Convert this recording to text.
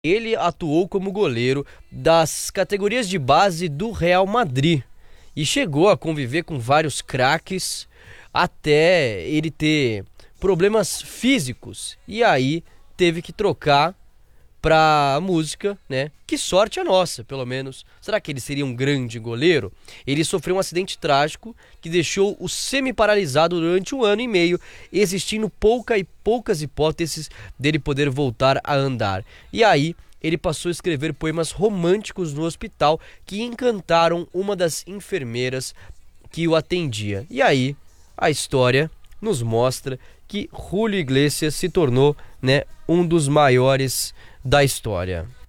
Ele atuou como goleiro das categorias de base do Real Madrid e chegou a conviver com vários craques até ele ter problemas físicos e aí teve que trocar pra música, né? Que sorte a nossa, pelo menos. Será que ele seria um grande goleiro? Ele sofreu um acidente trágico que deixou o semi-paralisado durante 1 ano e meio, existindo poucas hipóteses dele poder voltar a andar. E aí, ele passou a escrever poemas românticos no hospital que encantaram uma das enfermeiras que o atendia. E aí, a história nos mostra que Julio Iglesias se tornou, né, um dos maiores da história.